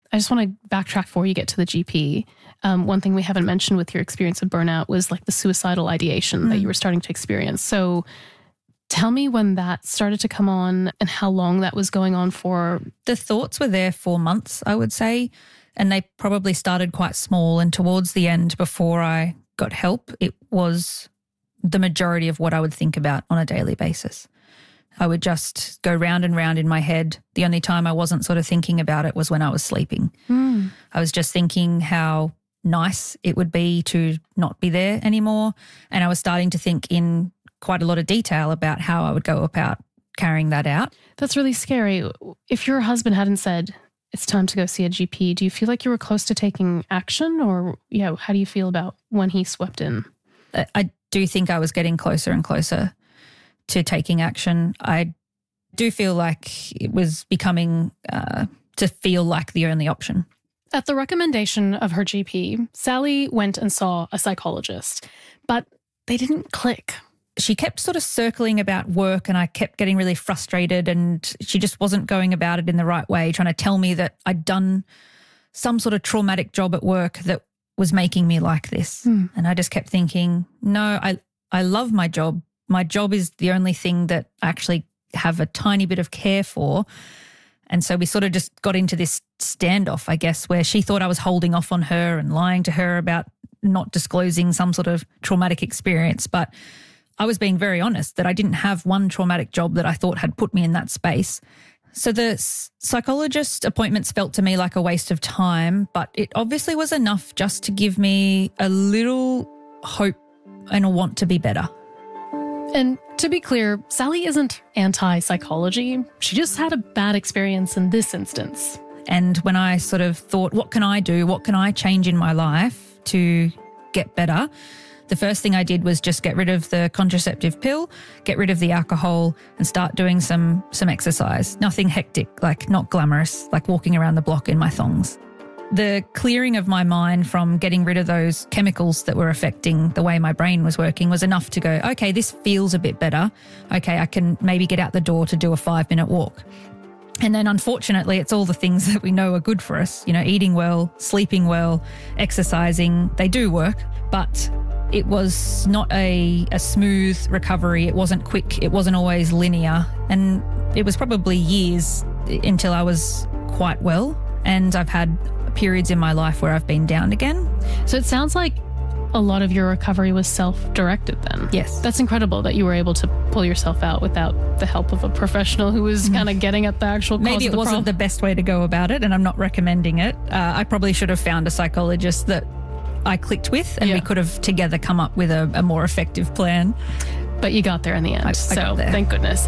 I just want to backtrack before you get to the GP. One thing we haven't mentioned with your experience of burnout was like the suicidal ideation that you were starting to experience. So tell me when that started to come on and how long that was going on for. The thoughts were there for months, I would say, and they probably started quite small. And towards the end, before I got help, it was the majority of what I would think about on a daily basis. I would just go round and round in my head. The only time I wasn't sort of thinking about it was when I was sleeping. I was just thinking how nice it would be to not be there anymore. And I was starting to think in quite a lot of detail about how I would go about carrying that out. That's really scary. If your husband hadn't said, it's time to go see a GP, do you feel like you were close to taking action, or how do you feel about when he swept in? I do think I was getting closer and closer to taking action. I do feel like it was becoming to feel like the only option. At the recommendation of her GP, Sally went and saw a psychologist, but they didn't click. She kept sort of circling about work and I kept getting really frustrated, and she just wasn't going about it in the right way, trying to tell me that I'd done some sort of traumatic job at work that was making me like this. And I just kept thinking, no, I love my job. My job is the only thing that I actually have a tiny bit of care for. And so we sort of just got into this standoff, I guess, where she thought I was holding off on her and lying to her about not disclosing some sort of traumatic experience. But I was being very honest that I didn't have one traumatic job that I thought had put me in that space. So the psychologist appointments felt to me like a waste of time, but it obviously was enough just to give me a little hope and a want to be better. And to be clear, Sally isn't anti-psychology. She just had a bad experience in this instance. And when I sort of thought, what can I do? What can I change in my life to get better? The first thing I did was just get rid of the contraceptive pill, get rid of the alcohol and start doing some exercise. Nothing hectic, like not glamorous, like walking around the block in my thongs. The clearing of my mind from getting rid of those chemicals that were affecting the way my brain was working was enough to go, okay, this feels a bit better. Okay, I can maybe get out the door to do a 5-minute walk. And then unfortunately, it's all the things that we know are good for us, eating well, sleeping well, exercising, they do work, but it was not a smooth recovery. It wasn't quick. It wasn't always linear. And it was probably years until I was quite well. And I've had periods in my life where I've been down again. So it sounds like a lot of your recovery was self-directed then. Yes. That's incredible that you were able to pull yourself out without the help of a professional who was kind of getting at the actual cause Maybe of the it wasn't problem. the best way to go about it, and I'm not recommending it. I probably should have found a psychologist that I clicked with, and we could have together come up with a more effective plan. But you got there in the end. I got there. Thank goodness.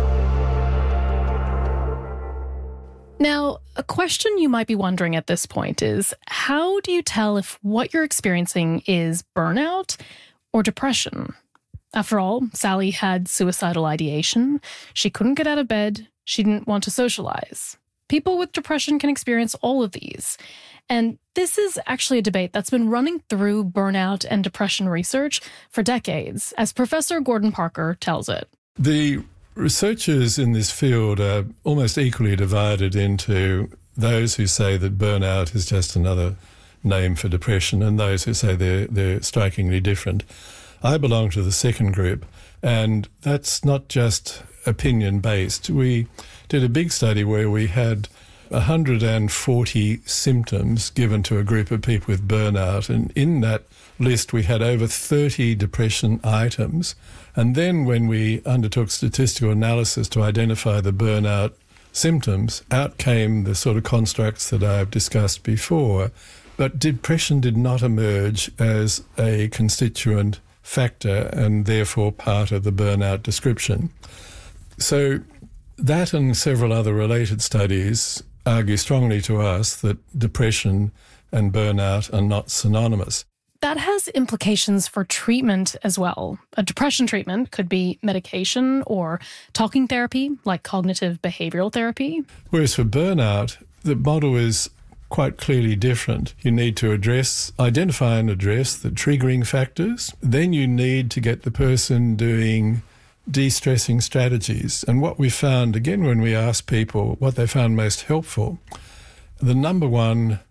Now, a question you might be wondering at this point is, how do you tell if what you're experiencing is burnout or depression? After all, Sally had suicidal ideation. She couldn't get out of bed. She didn't want to socialize. People with depression can experience all of these. And this is actually a debate that's been running through burnout and depression research for decades, as Professor Gordon Parker tells it. The researchers in this field are almost equally divided into those who say that burnout is just another name for depression and those who say they're strikingly different. I belong to the second group, and that's not just opinion-based. We did a big study where we had 140 symptoms given to a group of people with burnout, and in that list we had over 30 depression items. And then when we undertook statistical analysis to identify the burnout symptoms, out came the sort of constructs that I've discussed before. But depression did not emerge as a constituent factor and therefore part of the burnout description. So that and several other related studies argue strongly to us that depression and burnout are not synonymous. That has implications for treatment as well. A depression treatment could be medication or talking therapy, like cognitive behavioral therapy. Whereas for burnout, the model is quite clearly different. You need to identify and address the triggering factors. Then you need to get the person doing de-stressing strategies. And what we found, again, when we asked people what they found most helpful, the number one